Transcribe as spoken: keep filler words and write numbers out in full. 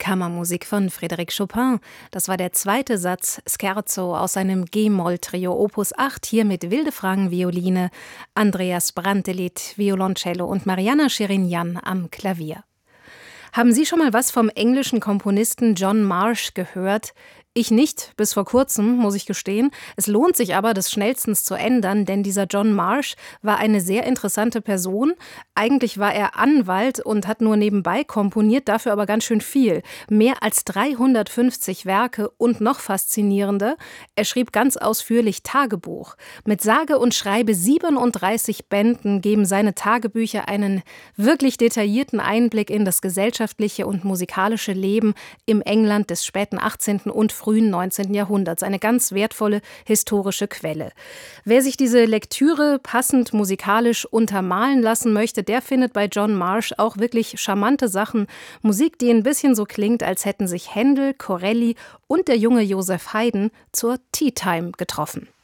Kammermusik von Frédéric Chopin. Das war der zweite Satz Scherzo aus seinem G-Moll-Trio Opus acht, hier mit Wildefranc Violine, Andreas Brantelid Violoncello und Marianna Sherinian am Klavier. Haben Sie schon mal was vom englischen Komponisten John Marsh gehört? Ich nicht, bis vor kurzem, muss ich gestehen. Es lohnt sich aber, das schnellstens zu ändern, denn dieser John Marsh war eine sehr interessante Person. Eigentlich war er Anwalt und hat nur nebenbei komponiert, dafür aber ganz schön viel. Mehr als dreihundertfünfzig Werke und noch faszinierender, er schrieb ganz ausführlich Tagebuch. Mit sage und schreibe siebenunddreißig Bänden geben seine Tagebücher einen wirklich detaillierten Einblick in das gesellschaftliche und musikalische Leben im England des späten achtzehnten und frühen neunzehnten Jahrhunderts. Eine ganz wertvolle historische Quelle. Wer sich diese Lektüre passend musikalisch untermalen lassen möchte, der findet bei John Marsh auch wirklich charmante Sachen. Musik, die ein bisschen so klingt, als hätten sich Händel, Corelli und der junge Joseph Haydn zur Tea Time getroffen.